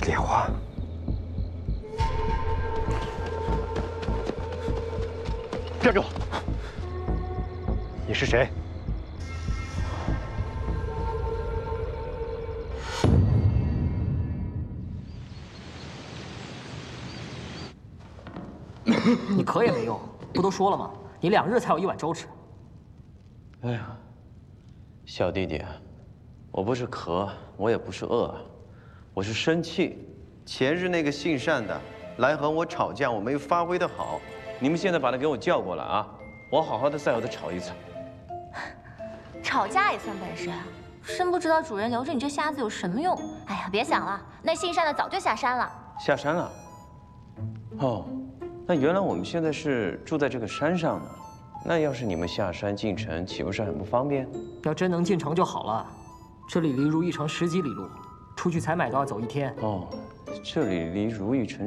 莲花，站住！你是谁？ 你渴也没用，不都说了吗？你2日才有1碗粥吃。 哎呀，小弟弟，我不是渴，我也不是饿，我是生气。前日那个姓单的来和我吵架，我没发挥得好，你们现在把他给我叫过来啊，我好好的再和他吵一场。 吵架也算本事，真不知道主人留着你这瞎子有什么用。哎呀，别想了，那姓单的早就下山了。 下山了？哦，那原来我们现在是住在这个山上呢。那要是你们下山进城，岂不是很不方便？ 要真能进城就好了。这里离如意城10几里路，出去采买都要走1天。 哦，这里离如意城